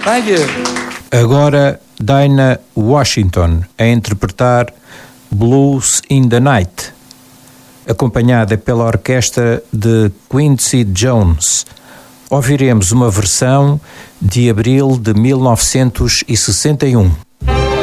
Agora Dinah Washington a interpretar Blues in the Night, acompanhada pela orquestra de Quincy Jones. Ouviremos uma versão de abril de 1961.